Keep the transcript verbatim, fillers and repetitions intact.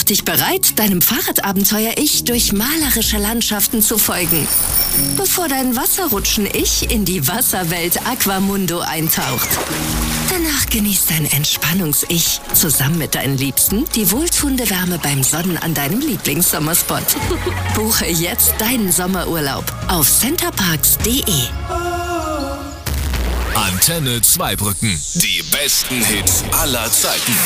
dich bereit, deinem Fahrradabenteuer-Ich durch malerische Landschaften zu folgen, bevor dein Wasserrutschen-Ich in die Wasserwelt Aquamundo eintaucht. Danach genießt dein Entspannungs-Ich zusammen mit deinen Liebsten die wohltuende Wärme beim Sonnen an deinem Lieblingssommerspot. Buche jetzt deinen Sommerurlaub auf centerparks punkt de. Antenne Zweibrücken. Die besten Hits aller Zeiten.